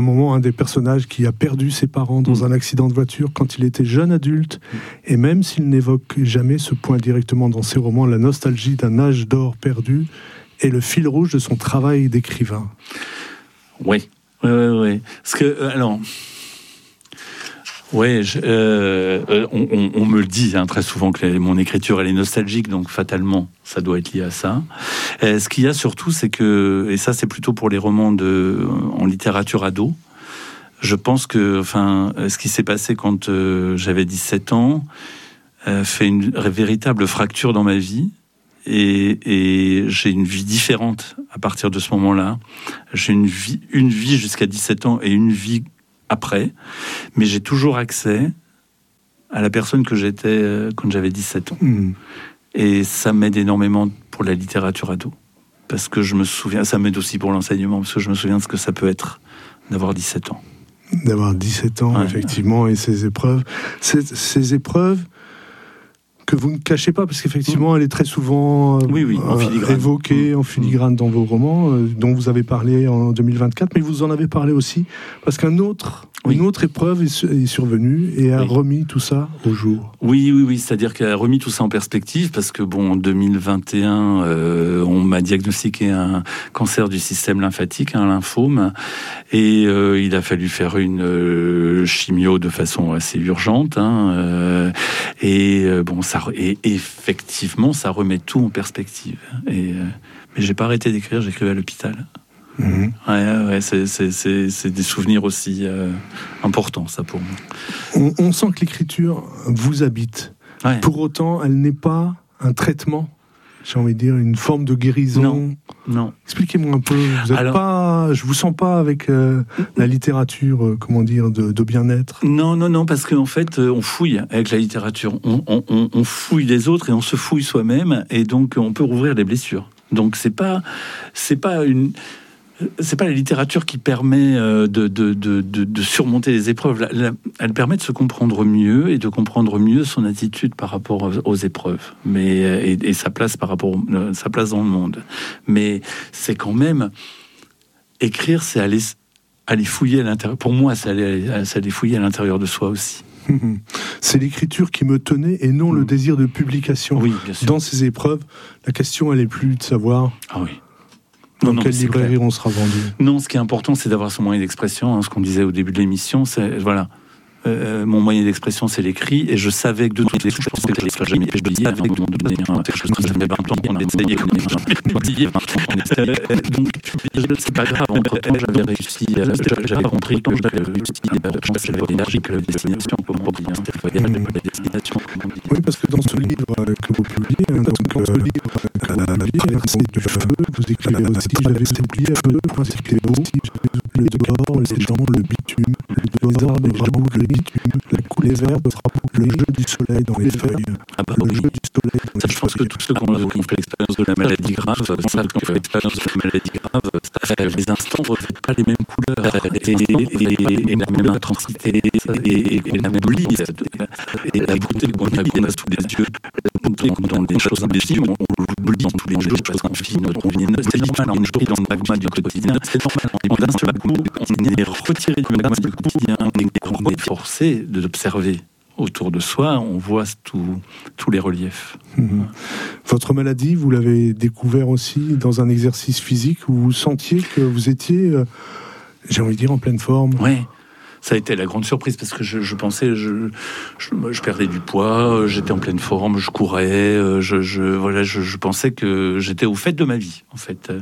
un moment un des personnages qui a perdu ses parents dans un accident de voiture quand il était jeune adulte, et même s'il n'évoque jamais ce point directement dans ses romans, la nostalgie d'un âge d'or perdu est le fil rouge de son travail d'écrivain. Oui. Parce que, alors... Oui, on me le dit très souvent que mon écriture elle est nostalgique, donc fatalement ça doit être lié à ça. Ce qu'il y a surtout, c'est que, et ça c'est plutôt pour les romans en littérature ado, je pense que ce qui s'est passé quand j'avais 17 ans fait une véritable fracture dans ma vie, et j'ai une vie différente à partir de ce moment-là. J'ai une vie jusqu'à 17 ans et une vie après, mais j'ai toujours accès à la personne que j'étais quand j'avais 17 ans. Et ça m'aide énormément pour la littérature ado. Parce que je me souviens, ça m'aide aussi pour l'enseignement, parce que je me souviens de ce que ça peut être d'avoir 17 ans. D'avoir 17 ans, effectivement, et ces épreuves. Ces épreuves que vous ne cachez pas, parce qu'effectivement, elle est très souvent évoquée en filigrane dans vos romans, dont vous avez parlé en 2024, mais vous en avez parlé aussi parce une autre épreuve est survenue et a remis tout ça au jour. Oui, c'est-à-dire qu'elle a remis tout ça en perspective, parce que en 2021, on m'a diagnostiqué un cancer du système lymphatique, un lymphome, et il a fallu faire une chimio de façon assez urgente, et effectivement, ça remet tout en perspective. Mais j'ai pas arrêté d'écrire, j'écrivais à l'hôpital. C'est des souvenirs aussi importants, ça, pour moi. On sent que l'écriture vous habite. Pour autant, elle n'est pas un traitement, j'ai envie de dire, une forme de guérison. Non. Expliquez-moi un peu. Je vous sens pas avec la littérature, de bien-être. Non, parce qu'en fait, on fouille avec la littérature. On fouille les autres et on se fouille soi-même, et donc on peut rouvrir les blessures. Donc c'est pas la littérature qui permet de surmonter les épreuves. Elle permet de se comprendre mieux et de comprendre mieux son attitude par rapport aux épreuves, et sa place sa place dans le monde. Mais c'est quand même écrire, c'est aller fouiller à l'intérieur. Pour moi, c'est aller fouiller à l'intérieur de soi aussi. C'est l'écriture qui me tenait et non le désir de publication. Oui, bien sûr. Dans ces épreuves, la question, elle est plus de savoir. Dans quelle librairie on sera vendu. Non, ce qui est important, c'est d'avoir son moyen d'expression. Ce qu'on disait au début de l'émission, c'est mon moyen d'expression, c'est l'écrit, et je savais que de toutes les choses, je pensais que j'allais jamais publier avant de donner quelque chose que j'avais 20 ans, on a essayé, donc c'est pas grave. Entre-temps, j'avais réussi, j'avais compris que j'avais réussi, j'avais l'énergie que la destination, comme on dit, c'était le voyage, mais pas la destination. Oui, parce que dans ce livre que vous publiez, c'est du feu, vous écrivez aussi, j'avais oublié un peu, c'était beau, le dehors, les gens, le bitume, le dehors, les gens, le bitume, la coulée verte, le jeu du soleil dans les feuilles, le jeu du soleil dans les feuilles. Je pense que tous ceux qui ont fait l'expérience de la maladie grave, les instants ne reflètent pas les mêmes couleurs, et la même intensité, et la même lise, et la beauté qu'on a sous les yeux, dans des choses imbéciles, on l'oublie dans tous les jours, choses infimes, c'est normal, on est pris dans le magma du quotidien, c'est normal, on est retiré du magma du quotidien, on est forcé d'observer autour de soi, on voit tous les reliefs. Votre maladie, vous l'avez découvert aussi dans un exercice physique où vous sentiez que vous étiez, j'ai envie de dire, en pleine forme. Oui. Ça a été la grande surprise, parce que je pensais, je perdais du poids, j'étais en pleine forme, je courais, je pensais que j'étais au fait de ma vie. En fait,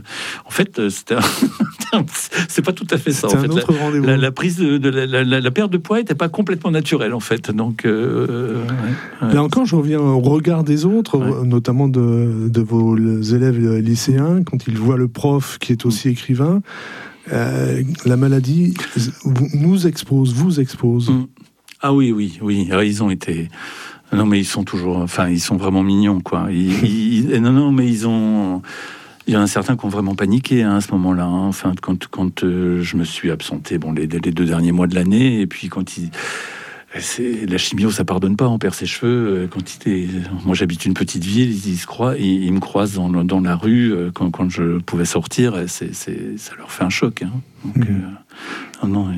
c'est pas tout à fait ça. C'était un autre rendez-vous. La prise la perte de poids n'était pas complètement naturelle, en fait. Donc, là encore, je reviens au regard des autres, notamment de vos élèves lycéens, quand ils voient le prof qui est aussi écrivain. La maladie vous expose. Ah oui. Ils ont été. Non, mais ils sont toujours. Ils sont vraiment mignons, quoi. Non, mais ils ont. Il y en a certains qui ont vraiment paniqué à ce moment-là. Quand je me suis absenté, les 2 derniers mois de l'année, et puis la chimio, ça pardonne pas. On perd ses cheveux. Moi, j'habite une petite ville. Ils me croisent dans la rue quand je pouvais sortir. Ça leur fait un choc. Donc, non,